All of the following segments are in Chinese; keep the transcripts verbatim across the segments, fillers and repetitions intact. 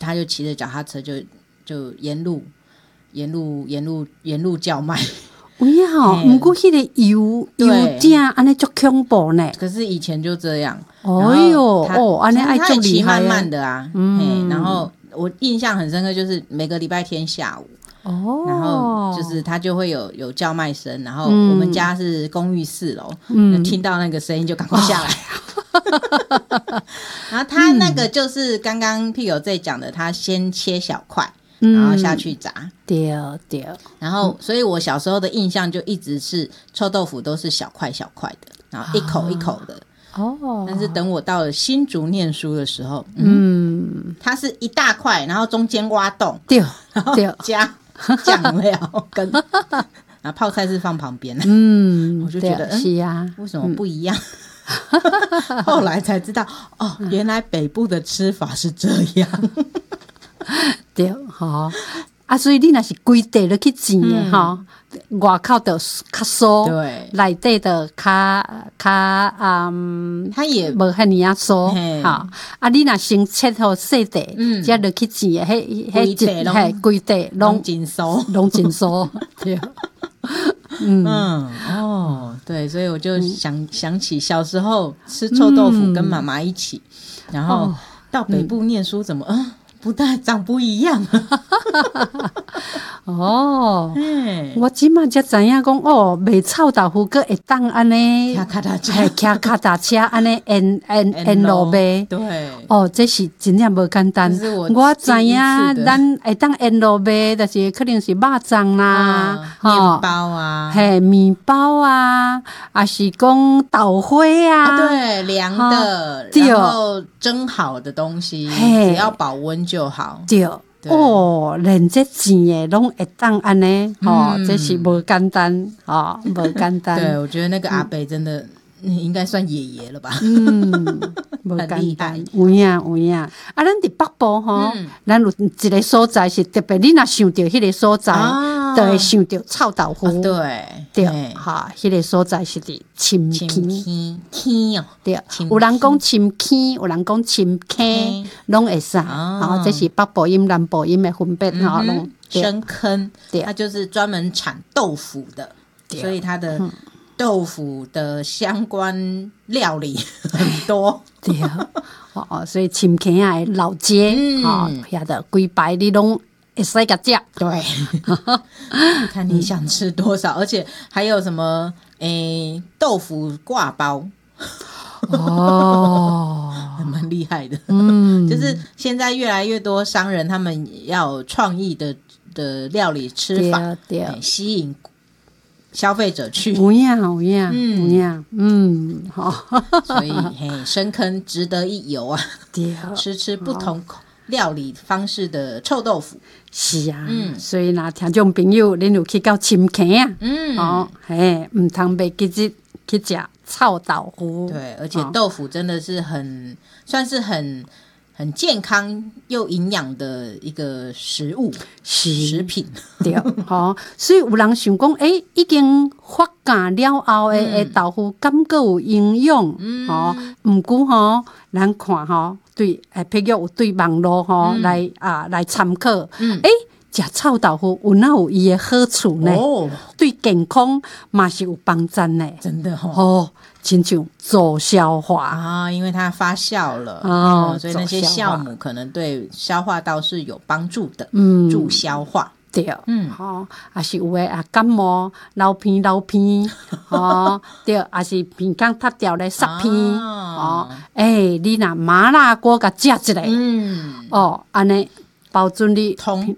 他就骑着脚踏车就就沿路沿路沿路沿路叫卖。 有影吼，毋过迄个油油正安尼足恐怖呢。 可是以前就这样。 哎呦，哦，安尼爱足厉害， 慢慢的啊。嗯，然后我印象很深刻，就是每个礼拜天下午。哦，然后就是他就会有有叫卖声，然后我们家是公寓四楼，嗯，听到那个声音就赶快下来。哦、然后他那个就是刚刚屁友在讲的，他先切小块，然后下去炸。 对对。 然后，所以我小时候的印象就一直是臭豆腐都是小块小块的，然后一口一口的。哦。但是等我到了新竹念书的时候，嗯，嗯它是一大块，然后中间挖洞， 对， 然后加。酱料跟然后泡菜是放旁边， 嗯， 我就觉得嗯，是啊， 为什么不一样？嗯、后来才知道，哦，原来北部的吃法是这样。 对，好啊，所以你若是规地落去煎的哈，外口的较酥， 对， 内底的较较嗯， 它也无遐尼啊酥哈。啊，你若先切好细地，嗯，再落去煎的，迄迄一嘿规地拢真酥， 拢真酥，对。 嗯, 嗯哦，对，所以我就想、嗯、想起小时候吃臭豆腐跟妈妈一起，嗯、然后到北部念书怎么嗯。嗯不但长不一样哦，我即马才知影讲哦，卖臭豆腐个会当安尼， 骑脚踏车， 骑脚踏车安尼沿沿沿路卖， 对， 哦，这是真正无简单。 我, 我知影，咱会当沿路卖，就是可能是肉粽啦、 面、啊、包啊， 嘿，面包啊，还是讲豆花啊， 啊对，凉的，然后蒸好的东西，只要保温。就好对哦，连这煎的拢会当安尼，哦，这是无简单哦，无简单。 对，我觉得那个阿伯真的、嗯、应该算爷爷了吧？ 嗯，无简单，有影有影。啊，咱伫北部吼，咱、嗯、有一个所在是特别，你若想到迄个所在，啊、就会想到臭豆腐。 啊、对对，哈，迄、那个所在是伫深坑坑哦， 对，有人讲深坑，有人讲深坑，拢会使。哦，这是北部音、南部音的分别哈，拢、嗯、 深坑，它就是专门产豆腐的，所以它的豆腐的相关料理很多。 对，哦，所以深坑啊老街，嗯，哦，遐的规排你拢会使甲食。 对，看你想吃多少，而且还有什么诶、欸、豆腐挂包。哦，蛮厉害的。嗯，就是现在越来越多商人他们要有创意的的料理吃法，对，对，吸引消费者去。 有影有影有影，嗯，好， 所以嘿，深坑值得一游啊！对，吃吃不同料理方式的臭豆腐。 是啊，嗯，所以若听众朋友，恁有去到深坑啊？嗯，哦，嘿，唔通袂记日去食臭豆腐。 对，而且豆腐真的是很、哦、算是很很健康又营养的一个食物食品。 对，好、哦，所以有人想讲，诶、欸，已经发芽了后的的豆腐，敢个有营养？嗯，哦，毋过吼，咱看吼，对，诶，譬如有对网络吼、嗯、来啊来参考，嗯，诶、欸。食臭豆腐有哪有伊的好处呢？哦，对健康嘛是有帮助呢。 真的哦， 哦，亲像助消化啊，因为它发酵了哦、嗯，所以那些酵母可能对消化道是有帮助的，嗯，助消化。 对，嗯，好、哦，也是有的啊，感冒流鼻流鼻，哦，对，也是鼻孔塌掉咧塞鼻，哦，哎、欸，你若麻辣锅甲食一个，嗯，哦，安尼。保准你通，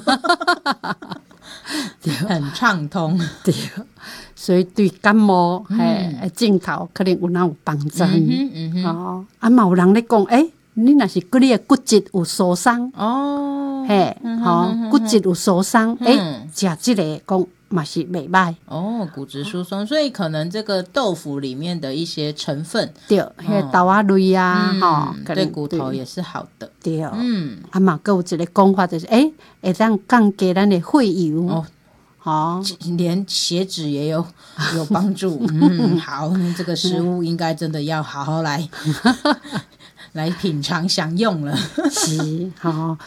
很畅通， 对，所以对感冒嘿症头可能有哪有帮助。嗯嗯嗯、哦，啊嘛有人咧讲，诶、欸，你若是你的骨质有受伤，哦，嘿，好、嗯哦，骨质有受伤，诶、嗯，食、欸、这个讲。嘛是袂歹哦，骨质疏松，所以可能这个豆腐里面的一些成分， 对，迄豆仔类啊，吼、 嗯，对骨头也是好的， 对，嗯，啊嘛，还有一个讲法就是，诶、欸，会当降低咱的血油哦， 好，连血脂也有有帮助，嗯，好，这个食物应该真的要好好来。来品尝享用了， 是好、哦，